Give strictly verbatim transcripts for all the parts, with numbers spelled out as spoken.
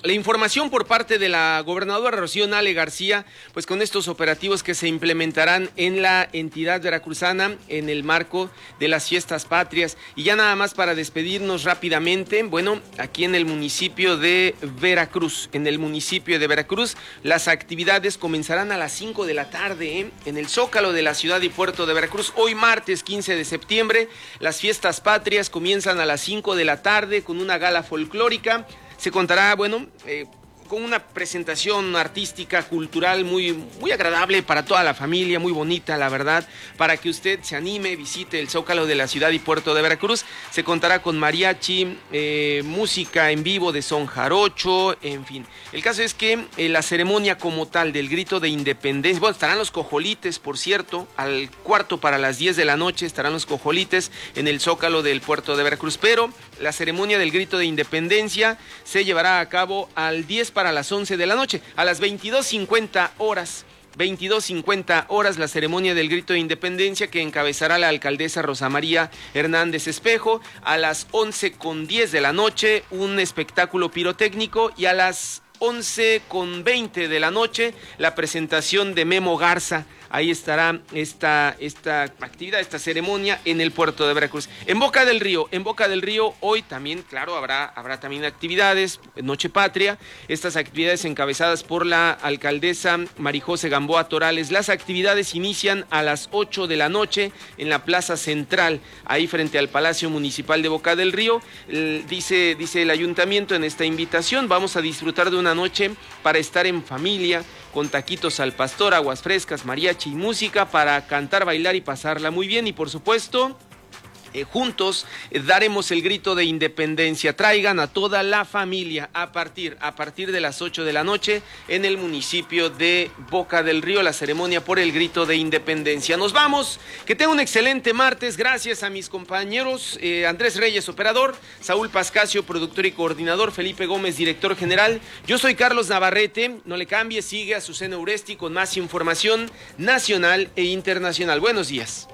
la información por parte de la gobernadora Rocío Nale García, pues con estos operativos que se implementarán en la entidad veracruzana en el marco de las fiestas patrias. Y ya nada más para despedirnos rápidamente, bueno, aquí en el municipio de Veracruz, en el municipio de Veracruz, las actividades comenzarán a las cinco de la tarde, ¿eh? En el Zócalo de la ciudad y puerto de Veracruz. Hoy martes quince de septiembre, las fiestas patrias comienzan a las cinco de la tarde con una gala folclórica. Se contará, bueno, eh, con una presentación artística, cultural muy, muy agradable para toda la familia, muy bonita, la verdad, para que usted se anime, visite el Zócalo de la ciudad y puerto de Veracruz. Se contará con mariachi, eh, música en vivo de son jarocho, en fin. El caso es que eh, la ceremonia como tal del grito de independencia, bueno, estarán los cojolites, por cierto, al cuarto para las diez de la noche estarán los cojolites en el Zócalo del puerto de Veracruz, pero la ceremonia del grito de independencia se llevará a cabo al diez para las once de la noche, a las veintidós cincuenta horas. veintidós cincuenta horas la ceremonia del grito de independencia que encabezará la alcaldesa Rosa María Hernández Espejo. A las once con diez de la noche un espectáculo pirotécnico y a las once con veinte de la noche la presentación de Memo Garza. Ahí estará esta, esta actividad, esta ceremonia en el puerto de Veracruz. En Boca del Río, en Boca del Río hoy también, claro, habrá, habrá también actividades, Noche Patria, estas actividades encabezadas por la alcaldesa Marijose Gamboa Torales. Las actividades inician a las ocho de la noche en la Plaza Central, ahí frente al Palacio Municipal de Boca del Río. El, dice, dice el ayuntamiento en esta invitación, vamos a disfrutar de una noche para estar en familia, con taquitos al pastor, aguas frescas, mariachi y música para cantar, bailar y pasarla muy bien. Y por supuesto, eh, juntos eh, daremos el grito de independencia. Traigan a toda la familia a partir, a partir de las ocho de la noche en el municipio de Boca del Río, la ceremonia por el grito de independencia. Nos vamos, que tenga un excelente martes. Gracias a mis compañeros, eh, Andrés Reyes, operador, Saúl Pascasio, productor y coordinador, Felipe Gómez, director general. Yo soy Carlos Navarrete, no le cambie, sigue a Azucena Uresti con más información nacional e internacional. Buenos días.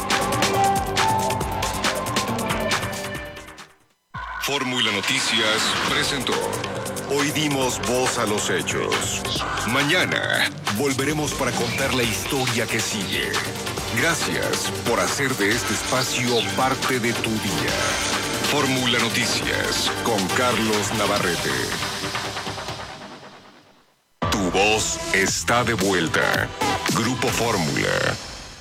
Fórmula Noticias presentó. Hoy dimos voz a los hechos. Mañana volveremos para contar la historia que sigue. Gracias por hacer de este espacio parte de tu día. Fórmula Noticias con Carlos Navarrete. Tu voz está de vuelta. Grupo Fórmula.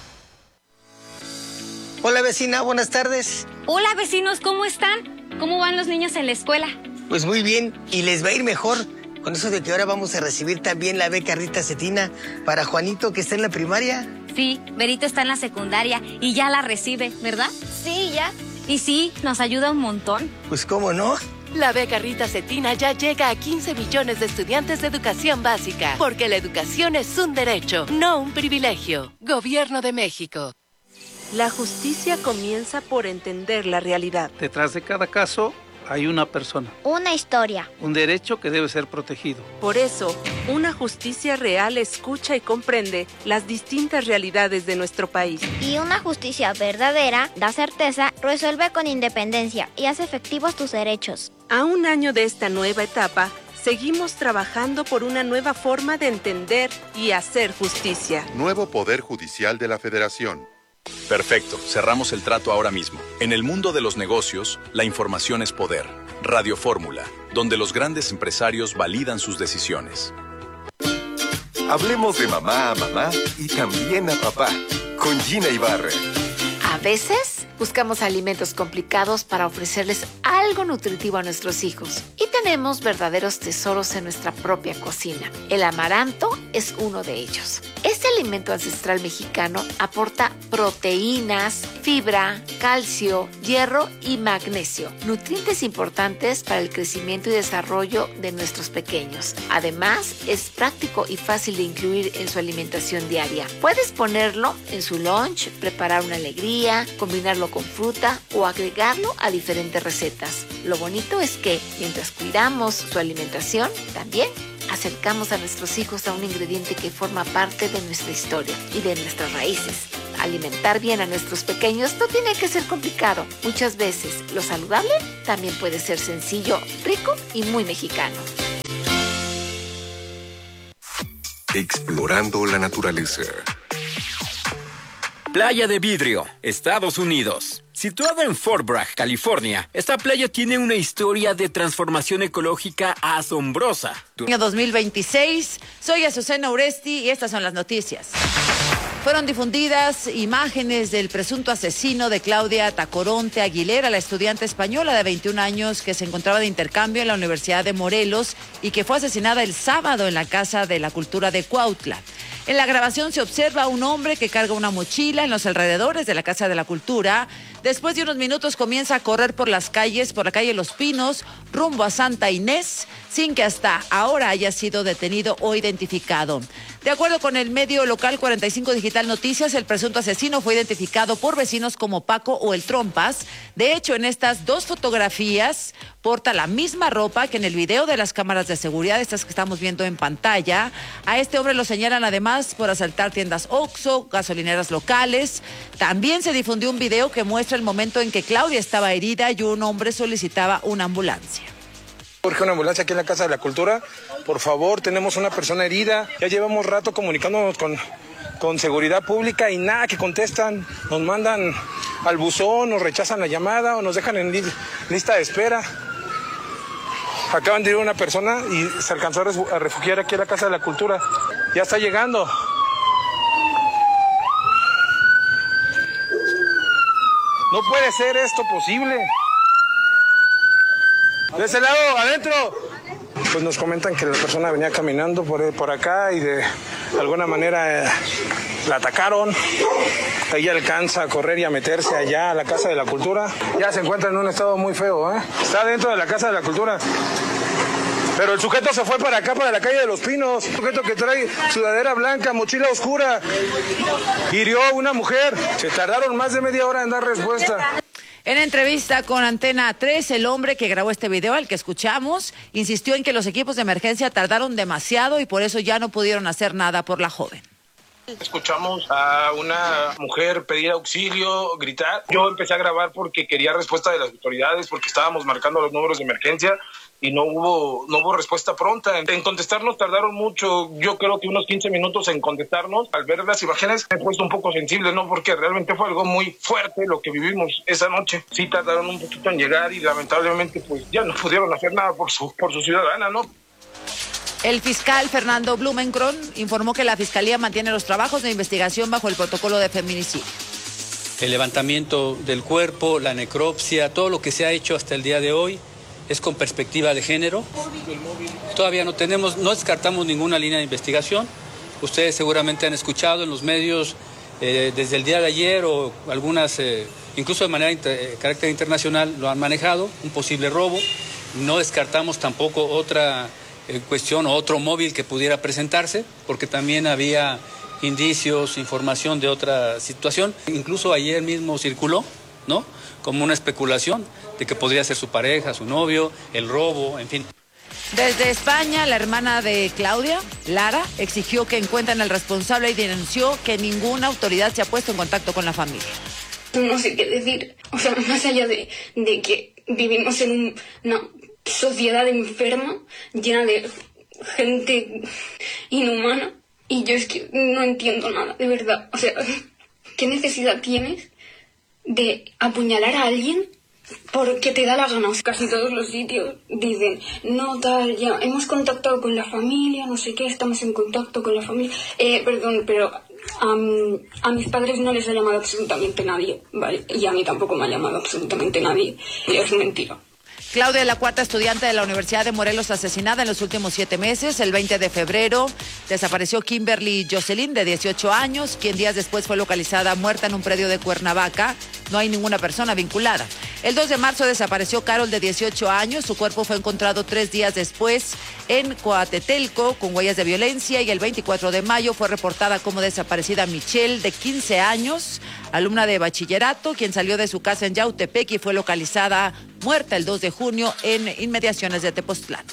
Hola vecina, buenas tardes. Hola vecinos, ¿cómo están? ¿Cómo van los niños en la escuela? Pues muy bien, y les va a ir mejor con eso de que ahora vamos a recibir también la beca Rita Cetina para Juanito, que está en la primaria. Sí, Berito está en la secundaria y ya la recibe, ¿verdad? Sí, ya. Y sí, nos ayuda un montón. Pues cómo no. La beca Rita Cetina ya llega a quince millones de estudiantes de educación básica, porque la educación es un derecho, no un privilegio. Gobierno de México. La justicia comienza por entender la realidad. Detrás de cada caso hay una persona. Una historia. Un derecho que debe ser protegido. Por eso, una justicia real escucha y comprende las distintas realidades de nuestro país. Y una justicia verdadera da certeza, resuelve con independencia y hace efectivos tus derechos. A un año de esta nueva etapa, seguimos trabajando por una nueva forma de entender y hacer justicia. Nuevo Poder Judicial de la Federación. Perfecto, cerramos el trato ahora mismo. En el mundo de los negocios, la información es poder. Radio Fórmula, donde los grandes empresarios validan sus decisiones. Hablemos de mamá a mamá y también a papá, con Gina Ibarra. A veces buscamos alimentos complicados para ofrecerles algo nutritivo a nuestros hijos. Y tenemos verdaderos tesoros en nuestra propia cocina. El amaranto es uno de ellos. Este alimento ancestral mexicano aporta proteínas, fibra, calcio, hierro y magnesio, nutrientes importantes para el crecimiento y desarrollo de nuestros pequeños. Además, es práctico y fácil de incluir en su alimentación diaria. Puedes ponerlo en su lunch, preparar una alegría, combinarlo con fruta o agregarlo a diferentes recetas. Lo bonito es que, mientras cuidamos su alimentación, también acercamos a nuestros hijos a un ingrediente que forma parte de nuestra historia y de nuestras raíces. Alimentar bien a nuestros pequeños no tiene que ser complicado. Muchas veces lo saludable también puede ser sencillo, rico y muy mexicano. explorando la naturaleza. Playa de Vidrio, Estados Unidos. Situada en Fort Bragg, California, esta playa tiene una historia de transformación ecológica asombrosa. Año dos mil veintiséis, soy Azucena Uresti y estas son las noticias. Fueron difundidas imágenes del presunto asesino de Claudia Tacoronte Aguilera, la estudiante española de veintiún años que se encontraba de intercambio en la Universidad de Morelos y que fue asesinada el sábado en la Casa de la Cultura de Cuautla. En la grabación se observa a un hombre que carga una mochila en los alrededores de la Casa de la Cultura. Después de unos minutos comienza a correr por las calles, por la calle Los Pinos, rumbo a Santa Inés, sin que hasta ahora haya sido detenido o identificado. De acuerdo con el medio local cuarenta y cinco Digital Noticias, el presunto asesino fue identificado por vecinos como Paco o el Trompas. De hecho, en estas dos fotografías porta la misma ropa que en el video de las cámaras de seguridad, estas que estamos viendo en pantalla. A este hombre lo señalan además por asaltar tiendas Oxxo, gasolineras locales. También se difundió un video que muestra el momento en que Claudia estaba herida y un hombre solicitaba una ambulancia. Urge una ambulancia aquí en la Casa de la Cultura. Por favor, tenemos una persona herida. Ya llevamos rato comunicándonos con, con seguridad pública y nada que contestan. Nos mandan al buzón, nos rechazan la llamada o nos dejan en li lista de espera. Acaban de ir una persona y se alcanzó a refugiar aquí en la Casa de la Cultura. Ya está llegando. No puede ser esto posible. De ese lado, adentro. Pues nos comentan que la persona venía caminando por, por acá y de alguna manera eh, la atacaron. Ella alcanza a correr y a meterse allá a la Casa de la Cultura. Ya se encuentra en un estado muy feo, ¿eh? Está dentro de la Casa de la Cultura. Pero el sujeto se fue para acá, para la calle de Los Pinos. Un sujeto que trae sudadera blanca, mochila oscura. Hirió a una mujer. Se tardaron más de media hora en dar respuesta. En entrevista con Antena tres, el hombre que grabó este video, al que escuchamos, insistió en que los equipos de emergencia tardaron demasiado y por eso ya no pudieron hacer nada por la joven. Escuchamos a una mujer pedir auxilio, gritar. Yo empecé a grabar porque quería respuesta de las autoridades, porque estábamos marcando los números de emergencia y no hubo no hubo respuesta pronta. En contestarnos tardaron mucho, yo creo que unos quince minutos en contestarnos. Al ver las imágenes me he puesto un poco sensible, ¿no? Porque realmente fue algo muy fuerte lo que vivimos esa noche. Sí tardaron un poquito en llegar y lamentablemente pues ya no pudieron hacer nada por su, por su ciudadana, ¿no? El fiscal Fernando Blumenkron informó que la Fiscalía mantiene los trabajos de investigación bajo el protocolo de feminicidio. El levantamiento del cuerpo, la necropsia, todo lo que se ha hecho hasta el día de hoy es con perspectiva de género. Todavía no tenemos, no descartamos ninguna línea de investigación. Ustedes seguramente han escuchado en los medios eh, desde el día de ayer o algunas, eh, incluso de manera inter, carácter internacional, lo han manejado, un posible robo. No descartamos tampoco otra en cuestión o otro móvil que pudiera presentarse, porque también había indicios, información de otra situación. Incluso ayer mismo circuló, ¿no?, como una especulación de que podría ser su pareja, su novio, el robo, en fin. Desde España, la hermana de Claudia, Lara, exigió que encuentren al responsable y denunció que ninguna autoridad se ha puesto en contacto con la familia. No sé qué decir, o sea, más allá de, de que vivimos en un, una sociedad enferma, llena de gente inhumana, y yo es que no entiendo nada, de verdad. O sea, ¿qué necesidad tienes de apuñalar a alguien porque te da la gana? Casi todos los sitios dicen, no, tal, ya hemos contactado con la familia, no sé qué, estamos en contacto con la familia. Eh, perdón, pero um, a mis padres no les ha llamado absolutamente nadie, ¿vale? Y a mí tampoco me ha llamado absolutamente nadie. Y es mentira. Claudia es la cuarta estudiante de la Universidad de Morelos asesinada en los últimos siete meses. El veinte de febrero desapareció Kimberly Jocelyn, de dieciocho años, quien días después fue localizada muerta en un predio de Cuernavaca. No hay ninguna persona vinculada. El dos de marzo desapareció Carol, de dieciocho años. Su cuerpo fue encontrado tres días después en Coatetelco con huellas de violencia. Y el veinticuatro de mayo fue reportada como desaparecida Michelle, de quince años, alumna de bachillerato, quien salió de su casa en Yautepec y fue localizada muerta el dos de junio en inmediaciones de Tepoztlán.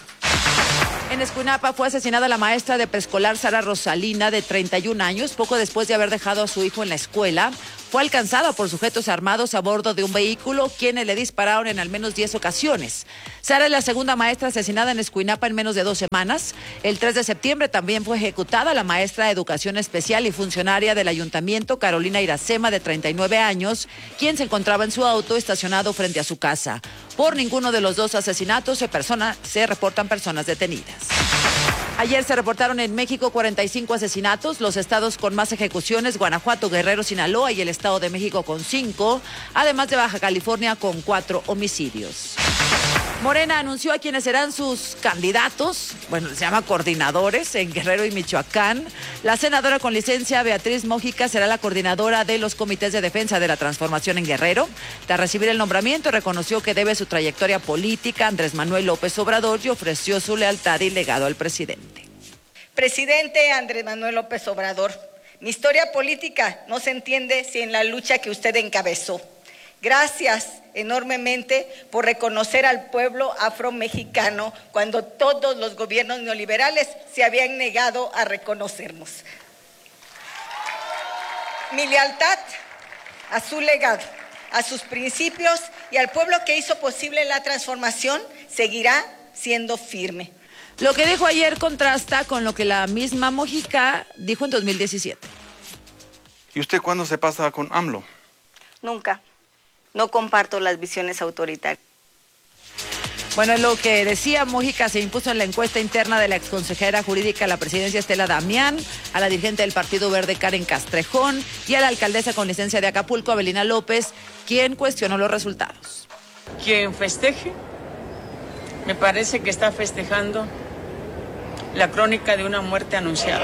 En Escuinapa fue asesinada la maestra de preescolar Sara Rosalina, de treinta y un años, poco después de haber dejado a su hijo en la escuela. fue alcanzada por sujetos armados a bordo de un vehículo, quienes le dispararon en al menos diez ocasiones. Sara es la segunda maestra asesinada en Escuinapa en menos de dos semanas. El tres de septiembre también fue ejecutada la maestra de Educación Especial y funcionaria del Ayuntamiento, Carolina Iracema, de treinta y nueve años, quien se encontraba en su auto estacionado frente a su casa. Por ninguno de los dos asesinatos se, persona, se reportan personas detenidas. Ayer se reportaron en México cuarenta y cinco asesinatos, los estados con más ejecuciones, Guanajuato, Guerrero, Sinaloa y el Estado de México con cinco, además de Baja California con cuatro homicidios. Morena anunció a quienes serán sus candidatos, bueno, se llama coordinadores en Guerrero y Michoacán. La senadora con licencia Beatriz Mójica será la coordinadora de los comités de defensa de la transformación en Guerrero. Tras recibir el nombramiento, reconoció que debe su trayectoria política a Andrés Manuel López Obrador y ofreció su lealtad y legado al presidente. Presidente Andrés Manuel López Obrador, mi historia política no se entiende sin la lucha que usted encabezó. Gracias enormemente por reconocer al pueblo afromexicano cuando todos los gobiernos neoliberales se habían negado a reconocernos. Mi lealtad a su legado, a sus principios y al pueblo que hizo posible la transformación seguirá siendo firme. Lo que dijo ayer contrasta con lo que la misma Mójica dijo en dos mil diecisiete. ¿Y usted cuándo se pasa con AMLO? Nunca. No comparto las visiones autoritarias. Bueno, lo que decía Mójica se impuso en la encuesta interna de la exconsejera jurídica a la presidencia Estela Damián, a la dirigente del Partido Verde Karen Castrejón y a la alcaldesa con licencia de Acapulco, Avelina López, quien cuestionó los resultados. Quien festeje, me parece que está festejando la crónica de una muerte anunciada.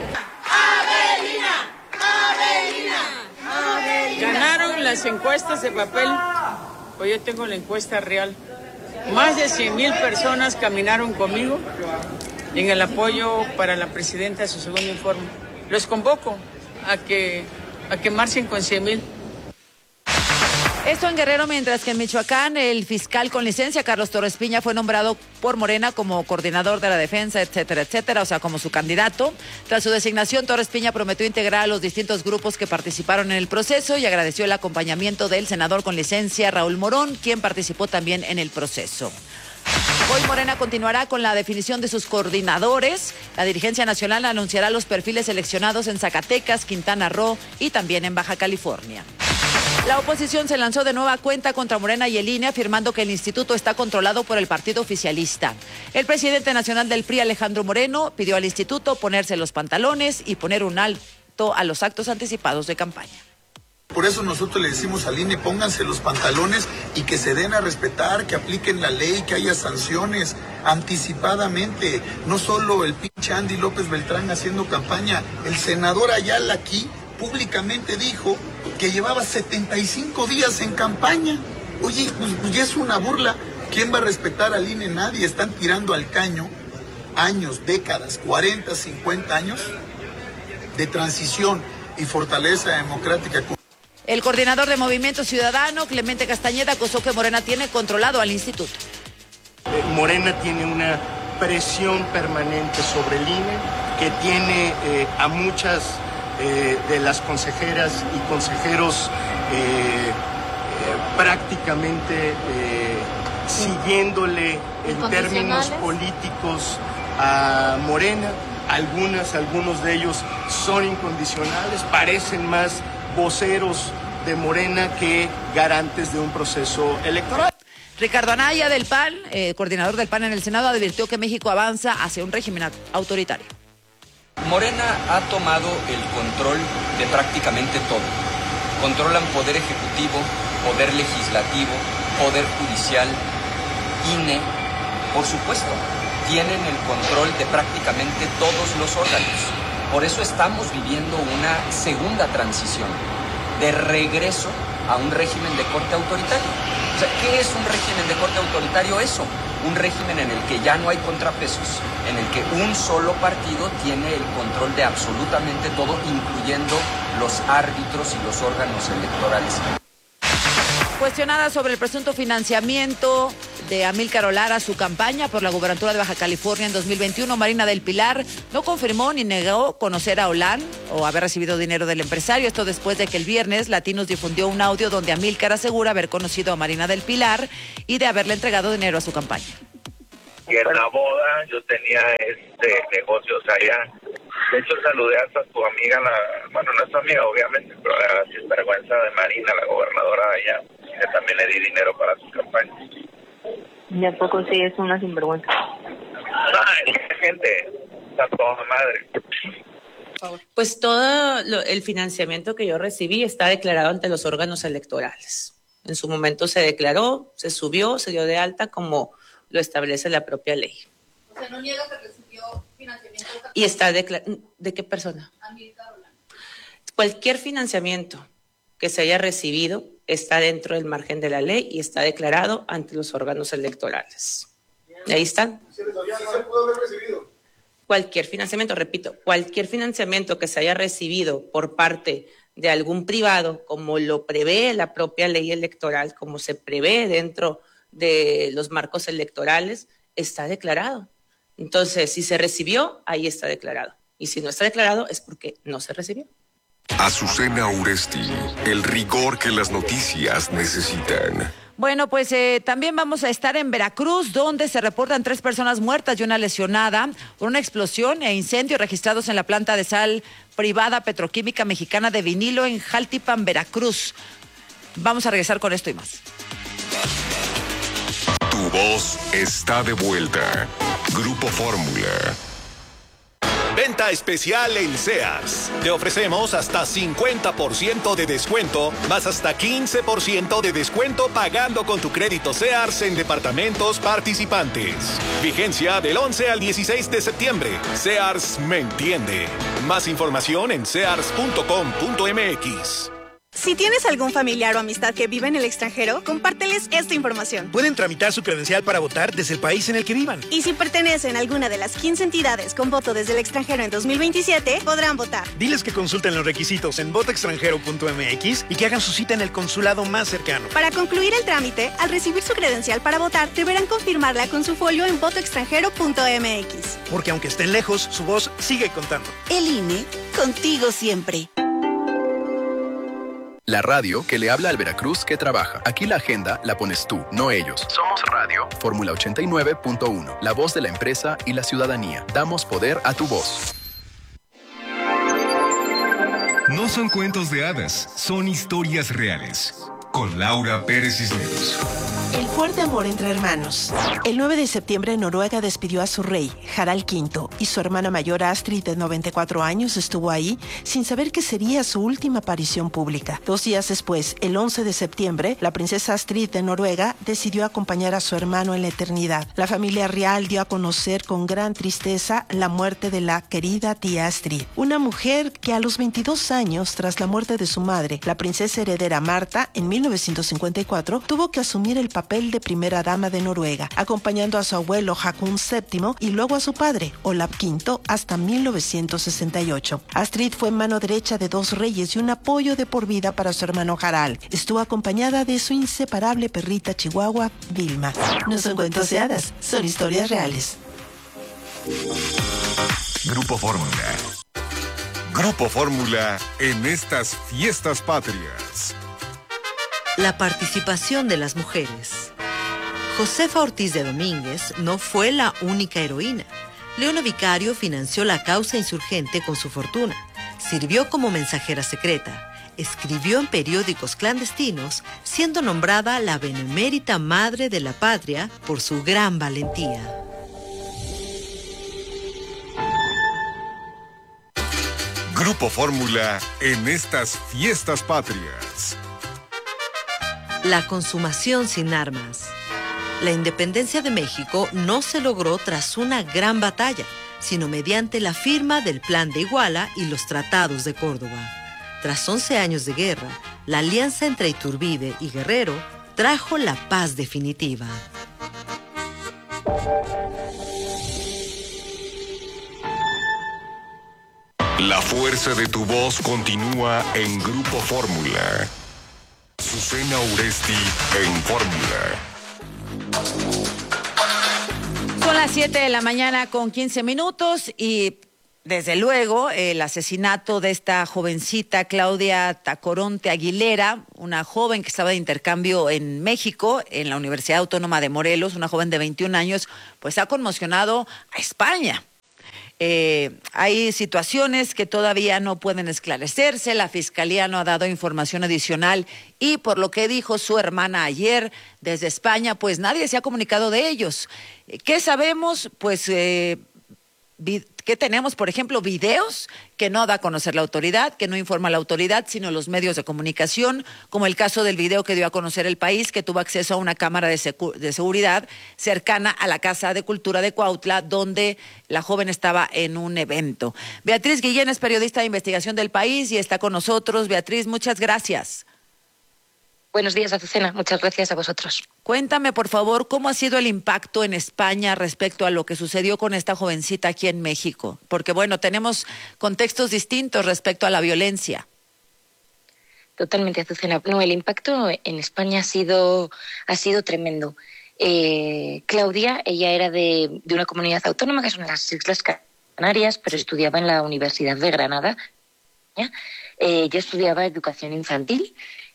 ¡Avelina! ¡Avelina! Ganaron las encuestas de papel, pues yo tengo la encuesta real. Más de cien mil personas caminaron conmigo en el apoyo para la presidenta de su segundo informe. Los convoco a que, a que marchen con cien mil. Esto en Guerrero, mientras que en Michoacán el fiscal con licencia, Carlos Torres Piña, fue nombrado por Morena como coordinador de la defensa, etcétera, etcétera, o sea, como su candidato. Tras su designación, Torres Piña prometió integrar a los distintos grupos que participaron en el proceso y agradeció el acompañamiento del senador con licencia, Raúl Morón, quien participó también en el proceso. Hoy Morena continuará con la definición de sus coordinadores. La dirigencia nacional anunciará los perfiles seleccionados en Zacatecas, Quintana Roo y también en Baja California. La oposición se lanzó de nueva cuenta contra Morena y el I N E, afirmando que el instituto está controlado por el partido oficialista. El presidente nacional del P R I, Alejandro Moreno, pidió al instituto ponerse los pantalones y poner un alto a los actos anticipados de campaña. Por eso nosotros le decimos al I N E, pónganse los pantalones y que se den a respetar, que apliquen la ley, que haya sanciones anticipadamente. No solo el pinche Andy López Beltrán haciendo campaña, el senador Ayala aquí públicamente dijo que llevaba setenta y cinco días en campaña. Oye, pues, pues ya es una burla. ¿Quién va a respetar al I N E? Nadie. Están tirando al caño años, décadas, cuarenta, cincuenta años de transición y fortaleza democrática. El coordinador de Movimiento Ciudadano, Clemente Castañeda, acusó que Morena tiene controlado al instituto. Morena tiene una presión permanente sobre el I N E, que tiene eh, a muchas eh, de las consejeras y consejeros eh, eh, prácticamente eh, siguiéndole en términos políticos a Morena. Algunas, algunos de ellos son incondicionales, parecen más voceros de Morena que garantes de un proceso electoral. Ricardo Anaya del P A N, eh, coordinador del P A N en el Senado, advirtió que México avanza hacia un régimen autoritario. Morena ha tomado el control de prácticamente todo. Controlan poder ejecutivo, poder legislativo, poder judicial, I N E, por supuesto. Tienen el control de prácticamente todos los órganos. Por eso estamos viviendo una segunda transición de regreso a un régimen de corte autoritario. O sea, ¿qué es un régimen de corte autoritario? Eso, un régimen en el que ya no hay contrapesos, en el que un solo partido tiene el control de absolutamente todo, incluyendo los árbitros y los órganos electorales. Cuestionada sobre el presunto financiamiento de Amílcar Olara a su campaña por la gubernatura de Baja California en dos mil veintiuno. Marina del Pilar no confirmó ni negó conocer a Olan o haber recibido dinero del empresario. Esto después de que el viernes Latinos difundió un audio donde Amílcar asegura haber conocido a Marina del Pilar y de haberle entregado dinero a su campaña. Y en la boda yo tenía este negocios allá. De hecho, saludé hasta a tu amiga, la, bueno, no es tu amiga, obviamente, pero la sinvergüenza de Marina, la gobernadora de allá, que también le di dinero para sus campañas. ¿Y a poco sí es una sinvergüenza? Ay, gente, está toda madre. Pues todo lo, el financiamiento que yo recibí está declarado ante los órganos electorales. En su momento se declaró, se subió, se dio de alta como lo establece la propia ley. O sea, no niega que recibió financiamiento. ¿Y está declarado? ¿De qué persona? Cualquier financiamiento que se haya recibido está dentro del margen de la ley y está declarado ante los órganos electorales. Y ahí están. ¿Se pudo haber recibido? Cualquier financiamiento, repito, cualquier financiamiento que se haya recibido por parte de algún privado, como lo prevé la propia ley electoral, como se prevé dentro de los marcos electorales, está declarado. Entonces, si se recibió, ahí está declarado. Y si no está declarado, es porque no se recibió. Azucena Uresti, el rigor que las noticias necesitan. Bueno, pues eh, también vamos a estar en Veracruz, donde se reportan tres personas muertas y una lesionada por una explosión e incendio registrados en la planta de sal privada petroquímica mexicana de vinilo en Jaltipan, Veracruz. Vamos a regresar con esto y más. Tu voz está de vuelta. Grupo Fórmula. Venta especial en Sears. Te ofrecemos hasta cincuenta por ciento de descuento, más hasta quince por ciento de descuento pagando con tu crédito Sears en departamentos participantes. Vigencia del once al dieciséis de septiembre. Sears me entiende. Más información en sears punto com punto m x. Si tienes algún familiar o amistad que vive en el extranjero, compárteles esta información. Pueden tramitar su credencial para votar desde el país en el que vivan. Y si pertenecen a alguna de las quince entidades con voto desde el extranjero en dos mil veintisiete, podrán votar. Diles que consulten los requisitos en voto extranjero punto m x y que hagan su cita en el consulado más cercano. Para concluir el trámite, al recibir su credencial para votar, deberán confirmarla con su folio en voto extranjero punto m x. Porque aunque estén lejos, su voz sigue contando. El I N E, contigo siempre. La radio que le habla al Veracruz que trabaja. Aquí la agenda la pones tú, no ellos. Somos Radio Fórmula ochenta y nueve punto uno, la voz de la empresa y la ciudadanía. Damos poder a tu voz. No son cuentos de hadas, son historias reales. Con Laura Pérez Cisneros. El fuerte amor entre hermanos. El nueve de septiembre Noruega despidió a su rey, Harald quinto, y su hermana mayor Astrid, de noventa y cuatro años, estuvo ahí sin saber que sería su última aparición pública. Dos días después, el once de septiembre, la princesa Astrid de Noruega decidió acompañar a su hermano en la eternidad. La familia real dio a conocer con gran tristeza la muerte de la querida tía Astrid, una mujer que a los veintidós años, tras la muerte de su madre, la princesa heredera Marta, en mil novecientos cincuenta y cuatro, tuvo que asumir el papel de primera dama de Noruega, acompañando a su abuelo Haakon séptimo y luego a su padre, Olav quinto, hasta mil novecientos sesenta y ocho. Astrid fue mano derecha de dos reyes y un apoyo de por vida para su hermano Harald. Estuvo acompañada de su inseparable perrita chihuahua, Vilma. No son cuentos de hadas, son historias reales. Grupo Fórmula. Grupo Fórmula en estas fiestas patrias. La participación de las mujeres. Josefa Ortiz de Domínguez no fue la única heroína. Leona Vicario financió la causa insurgente con su fortuna. Sirvió como mensajera secreta. Escribió en periódicos clandestinos, siendo nombrada la benemérita madre de la patria por su gran valentía. Grupo Fórmula en estas fiestas patrias. La consumación sin armas. La independencia de México no se logró tras una gran batalla, sino mediante la firma del Plan de Iguala y los tratados de Córdoba. Tras once años de guerra, la alianza entre Iturbide y Guerrero trajo la paz definitiva. La fuerza de tu voz continúa en Grupo Fórmula. Azucena Uresti en Fórmula. Son las siete de la mañana con quince minutos y desde luego el asesinato de esta jovencita Claudia Tacoronte Aguilera, una joven que estaba de intercambio en México, en la Universidad Autónoma de Morelos, una joven de veintiún años, pues ha conmocionado a España. Eh, hay situaciones que todavía no pueden esclarecerse, la Fiscalía no ha dado información adicional y por lo que dijo su hermana ayer desde España, pues nadie se ha comunicado de ellos. ¿Qué sabemos? Pues... Eh, ¿Qué tenemos? Por ejemplo, videos que no da a conocer la autoridad, que no informa la autoridad, sino los medios de comunicación, como el caso del video que dio a conocer El País, que tuvo acceso a una cámara de, secu- de seguridad cercana a la Casa de Cultura de Cuautla, donde la joven estaba en un evento. Beatriz Guillén es periodista de investigación del País y está con nosotros. Beatriz, muchas gracias. Buenos días, Azucena. Muchas gracias a vosotros. Cuéntame, por favor, ¿cómo ha sido el impacto en España respecto a lo que sucedió con esta jovencita aquí en México? Porque, bueno, tenemos contextos distintos respecto a la violencia. Totalmente, Azucena. No, el impacto en España ha sido, ha sido tremendo. Eh, Claudia, ella era de, de una comunidad autónoma, que son las Islas Canarias, pero sí. Estudiaba en la Universidad de Granada. Eh, ella estudiaba educación infantil.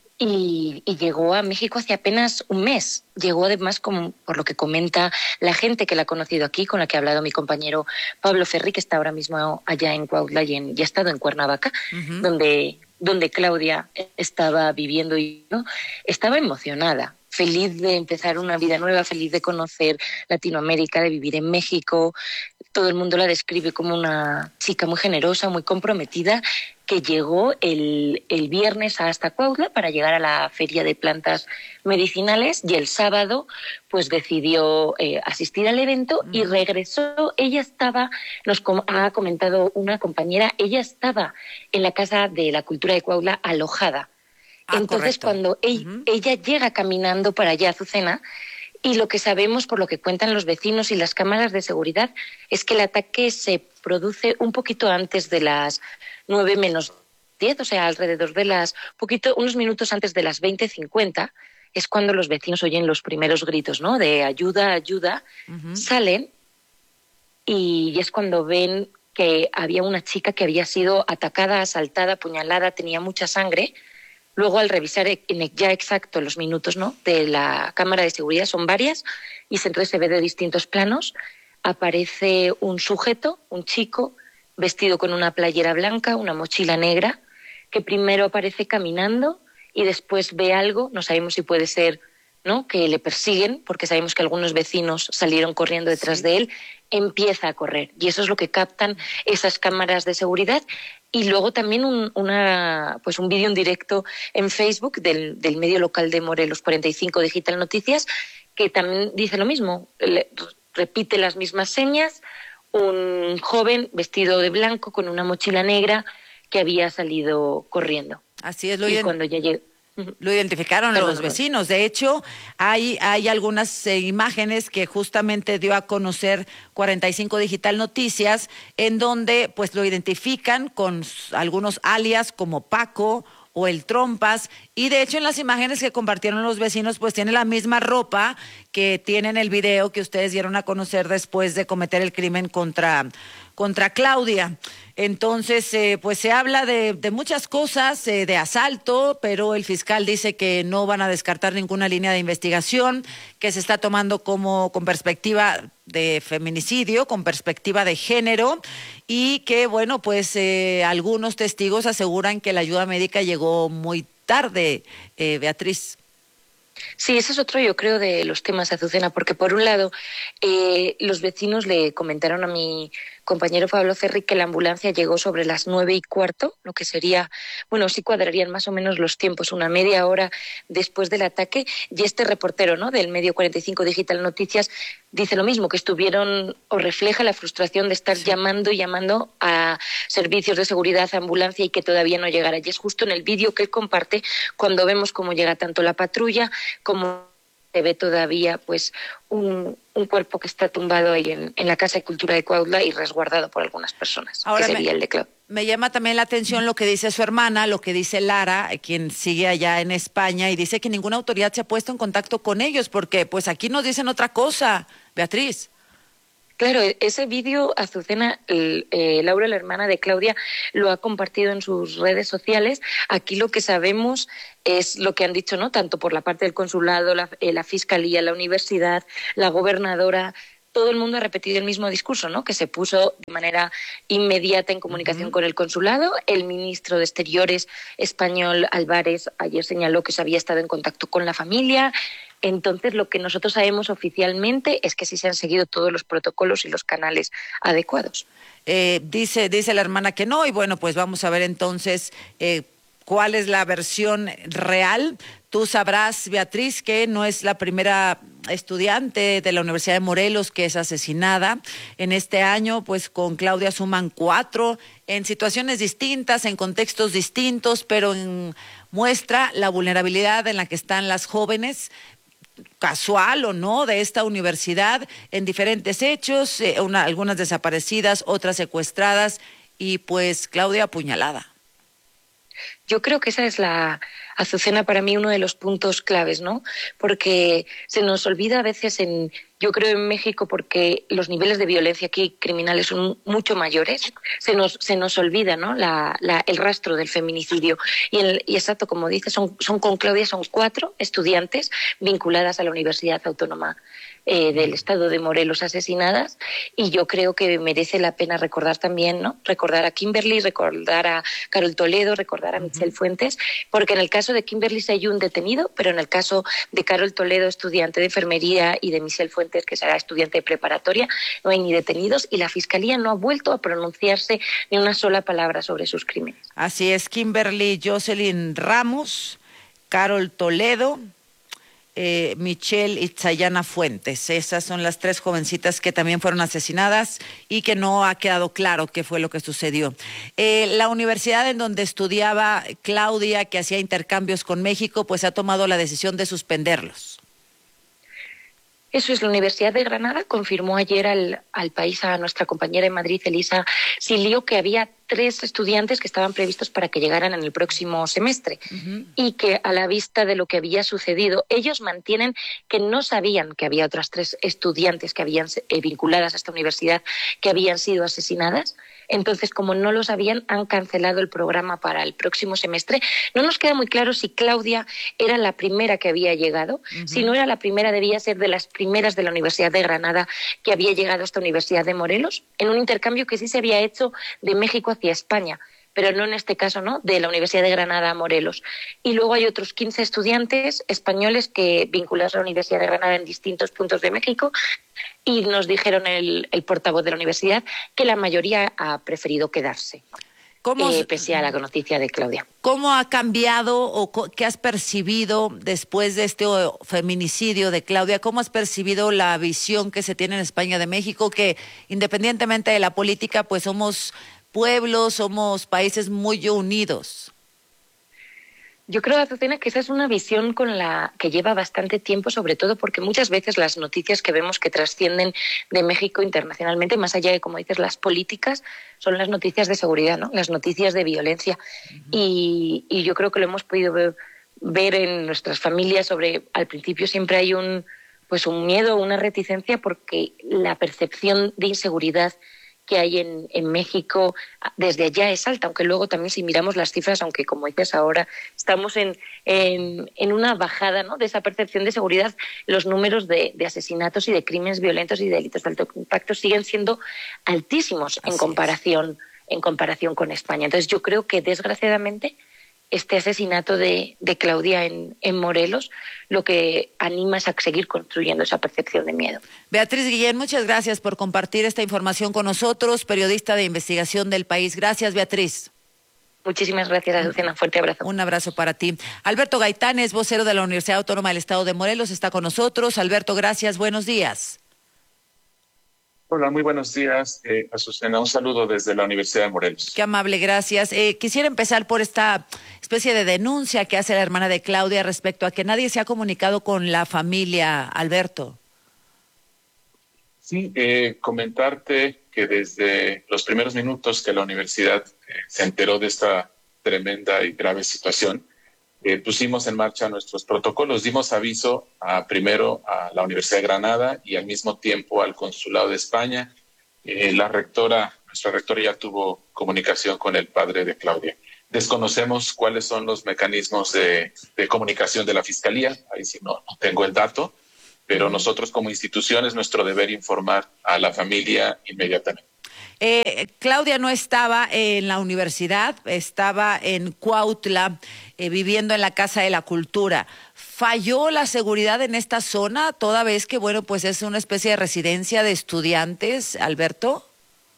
Y, y llegó a México hace apenas un mes. Llegó además, como por lo que comenta la gente que la ha conocido aquí, con la que ha hablado mi compañero Pablo Ferri, que está ahora mismo allá en Cuautla y, en, y ha estado en Cuernavaca, uh-huh. donde, donde Claudia estaba viviendo y ¿no? estaba emocionada, feliz de empezar una vida nueva, feliz de conocer Latinoamérica, de vivir en México. Todo el mundo la describe como una chica muy generosa, muy comprometida, que llegó el, el viernes hasta Cuautla para llegar a la Feria de Plantas Medicinales y el sábado pues decidió eh, asistir al evento y regresó. Ella estaba, nos com- ha comentado una compañera, ella estaba en la Casa de la Cultura de Cuautla alojada. Ah, Entonces correcto. Cuando ella, uh-huh. ella llega caminando para allá, Azucena, y lo que sabemos por lo que cuentan los vecinos y las cámaras de seguridad es que el ataque se produce un poquito antes de las nueve menos diez, o sea, alrededor de las, poquito, unos minutos antes de las veinte cincuenta, es cuando los vecinos oyen los primeros gritos, ¿no? De ayuda, ayuda, uh-huh. Salen y es cuando ven que había una chica que había sido atacada, asaltada, apuñalada, tenía mucha sangre. Luego, al revisar ya exacto los minutos, ¿no? de la cámara de seguridad, son varias, y entonces se ve de distintos planos, aparece un sujeto, un chico, vestido con una playera blanca, una mochila negra, que primero aparece caminando y después ve algo, no sabemos si puede ser, ¿no? que le persiguen, porque sabemos que algunos vecinos salieron corriendo detrás sí. de él, empieza a correr. Y eso es lo que captan esas cámaras de seguridad. Y luego también un, una, pues un vídeo en directo en Facebook del, del medio local de Morelos, cuarenta y cinco Digital Noticias, que también dice lo mismo, le, repite las mismas señas, un joven vestido de blanco con una mochila negra que había salido corriendo. Así es, lo y cuando ya llegó. Lo identificaron Perdón, los vecinos. De hecho, hay, hay algunas eh, imágenes que justamente dio a conocer cuarenta y cinco Digital Noticias, en donde pues lo identifican con algunos alias como Paco o el Trompas, y de hecho en las imágenes que compartieron los vecinos pues tiene la misma ropa que tiene en el video que ustedes dieron a conocer después de cometer el crimen contra, contra Claudia. Entonces, eh, pues se habla de, de muchas cosas, eh, de asalto, pero el fiscal dice que no van a descartar ninguna línea de investigación, que se está tomando como con perspectiva de feminicidio, con perspectiva de género, y que, bueno, pues eh, algunos testigos aseguran que la ayuda médica llegó muy tarde, eh, Beatriz. Sí, ese es otro, yo creo, de los temas, Azucena, porque por un lado, eh, los vecinos le comentaron a mi compañero Pablo Ferri que la ambulancia llegó sobre las nueve y cuarto, lo que sería, bueno, sí cuadrarían más o menos los tiempos, una media hora después del ataque, y este reportero, ¿no?, del medio cuarenta y cinco Digital Noticias dice lo mismo, que estuvieron, o refleja la frustración de estar sí. llamando y llamando a servicios de seguridad, a ambulancia, y que todavía no llegara. Y es justo en el vídeo que él comparte cuando vemos cómo llega tanto la patrulla como se ve todavía pues un, un cuerpo que está tumbado ahí en, en la Casa de Cultura de Cuautla y resguardado por algunas personas. Ahora que me, sería el de Claudia. Me llama también la atención lo que dice su hermana, lo que dice Lara, quien sigue allá en España, y dice que ninguna autoridad se ha puesto en contacto con ellos, porque pues aquí nos dicen otra cosa, Beatriz. Claro, ese vídeo, Azucena, el, eh, Laura, la hermana de Claudia, lo ha compartido en sus redes sociales. Aquí lo que sabemos es lo que han dicho, ¿no? Tanto por la parte del consulado, la, eh, la fiscalía, la universidad, la gobernadora. Todo el mundo ha repetido el mismo discurso, ¿no? Que se puso de manera inmediata en comunicación uh-huh. con el consulado. El ministro de Exteriores español, Álvarez, ayer señaló que se había estado en contacto con la familia. Entonces, lo que nosotros sabemos oficialmente es que sí se han seguido todos los protocolos y los canales adecuados. Eh, dice, dice la hermana que no, y bueno, pues vamos a ver entonces eh, cuál es la versión real. Tú sabrás, Beatriz, que no es la primera estudiante de la Universidad de Morelos que es asesinada. En este año, pues con Claudia suman cuatro, en situaciones distintas, en contextos distintos, pero en, muestra la vulnerabilidad en la que están las jóvenes, casual o no, de esta universidad, en diferentes hechos, eh, una, algunas desaparecidas, otras secuestradas, y pues Claudia apuñalada. Yo creo que esa es la, Azucena, para mí uno de los puntos claves, ¿no? Porque se nos olvida a veces en, yo creo en México, porque los niveles de violencia aquí criminales son mucho mayores, se nos, se nos olvida, ¿no? La, la, el rastro del feminicidio. Y, el, y exacto, como dices, son, son con Claudia, son cuatro estudiantes vinculadas a la Universidad Autónoma Eh, del estado de Morelos asesinadas, y yo creo que merece la pena recordar también, ¿no? Recordar a Kimberly, recordar a Carol Toledo, recordar a Michelle Fuentes, porque en el caso de Kimberly sí hay un detenido, pero en el caso de Carol Toledo, estudiante de enfermería, y de Michelle Fuentes, que será estudiante de preparatoria, no hay ni detenidos, y la Fiscalía no ha vuelto a pronunciarse ni una sola palabra sobre sus crímenes. Así es, Kimberly Jocelyn Ramos, Carol Toledo, Eh, Michelle Itzayana Fuentes. Esas son las tres jovencitas que también fueron asesinadas y que no ha quedado claro qué fue lo que sucedió. Eh, la universidad en donde estudiaba Claudia, que hacía intercambios con México, pues ha tomado la decisión de suspenderlos. Eso es, la Universidad de Granada confirmó ayer al, al país, a nuestra compañera en Madrid, Elisa Silio, que había tres estudiantes que estaban previstos para que llegaran en el próximo semestre uh-huh. y que, a la vista de lo que había sucedido, ellos mantienen que no sabían que había otras tres estudiantes que habían eh, vinculadas a esta universidad que habían sido asesinadas. Entonces, como no lo sabían, han cancelado el programa para el próximo semestre. No nos queda muy claro si Claudia era la primera que había llegado. Uh-huh. Si no era la primera, debía ser de las primeras de la Universidad de Granada que había llegado a esta Universidad de Morelos, en un intercambio que sí se había hecho de México hacia España, pero no en este caso, ¿no?, de la Universidad de Granada a Morelos. Y luego hay otros quince estudiantes españoles que vinculados a la Universidad de Granada en distintos puntos de México, y nos dijeron el, el portavoz de la universidad que la mayoría ha preferido quedarse, ¿Cómo, eh, pese a la noticia de Claudia. ¿Cómo ha cambiado o qué has percibido después de este feminicidio de Claudia? ¿Cómo has percibido la visión que se tiene en España de México, que independientemente de la política, pues somos pueblos, somos países muy unidos? Yo creo, Azucena, que esa es una visión con la que lleva bastante tiempo, sobre todo porque muchas veces las noticias que vemos que trascienden de México internacionalmente, más allá de, como dices, las políticas, son las noticias de seguridad, ¿no? Las noticias de violencia. Uh-huh. Y, y yo creo que lo hemos podido ver, ver en nuestras familias. Sobre, al principio siempre hay un, pues un miedo, una reticencia, porque la percepción de inseguridad que hay en, en México desde allá es alta, aunque luego también si miramos las cifras, aunque como dices ahora, estamos en, en, en una bajada, ¿no?, de esa percepción de seguridad, los números de, de asesinatos y de crímenes violentos y delitos de alto impacto siguen siendo altísimos en comparación, en comparación con España. Entonces yo creo que desgraciadamente este asesinato de, de Claudia en, en Morelos lo que anima es a seguir construyendo esa percepción de miedo. Beatriz Guillén, muchas gracias por compartir esta información con nosotros, periodista de investigación del País. Gracias, Beatriz. Muchísimas gracias, Azucena. Un fuerte abrazo. Un abrazo para ti. Alberto Gaitán es vocero de la Universidad Autónoma del Estado de Morelos, está con nosotros. Alberto, gracias, buenos días. Hola, muy buenos días, eh, Azucena. Un saludo desde la Universidad de Morelos. Qué amable, gracias. Eh, quisiera empezar por esta especie de denuncia que hace la hermana de Claudia respecto a que nadie se ha comunicado con la familia, Alberto. Sí, eh, comentarte que desde los primeros minutos que la universidad eh, se enteró de esta tremenda y grave situación, eh, pusimos en marcha nuestros protocolos. Dimos aviso a, primero a la Universidad de Granada y al mismo tiempo al Consulado de España. Eh, la rectora, nuestra rectora ya tuvo comunicación con el padre de Claudia. Desconocemos cuáles son los mecanismos de, de comunicación de la Fiscalía, ahí sí no, no tengo el dato, pero nosotros como institución es nuestro deber informar a la familia inmediatamente. Eh, Claudia no estaba en la universidad, estaba en Cuautla, eh, viviendo en la Casa de la Cultura. ¿Falló la seguridad en esta zona, toda vez que, bueno, pues es una especie de residencia de estudiantes, Alberto?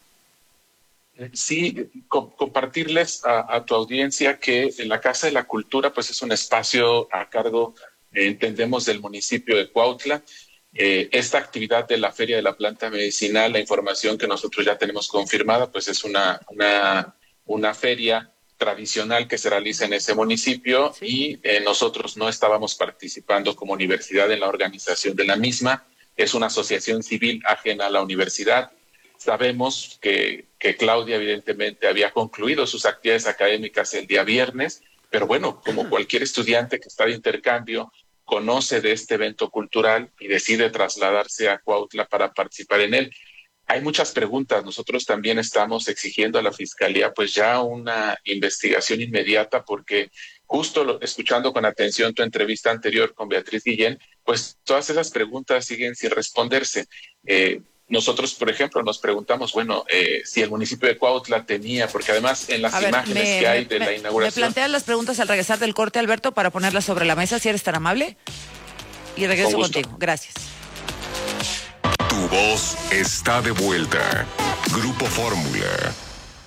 Sí, co- compartirles a, a tu audiencia que en la Casa de la Cultura pues es un espacio a cargo, eh, entendemos, del municipio de Cuautla. Eh, esta actividad de la Feria de la Planta Medicinal, la información que nosotros ya tenemos confirmada, pues es una, una, una feria tradicional que se realiza en ese municipio. Sí. Y eh, nosotros no estábamos participando como universidad en la organización de la misma. Es una asociación civil ajena a la universidad. Sabemos que, que Claudia evidentemente había concluido sus actividades académicas el día viernes, pero bueno, como cualquier estudiante que está de intercambio, conoce de este evento cultural y decide trasladarse a Cuautla para participar en él. Hay muchas preguntas. Nosotros también estamos exigiendo a la Fiscalía pues ya una investigación inmediata, porque justo lo, escuchando con atención tu entrevista anterior con Beatriz Guillén, pues todas esas preguntas siguen sin responderse. Eh, Nosotros, por ejemplo, nos preguntamos, bueno, eh, si el municipio de Cuautla tenía, porque además en las A ver, imágenes me, que hay me, de me, la inauguración... ¿Me planteas las preguntas al regresar del corte, Alberto, para ponerlas sobre la mesa, si eres tan amable? Y regreso Con contigo. Gracias. Tu voz está de vuelta. Grupo Fórmula.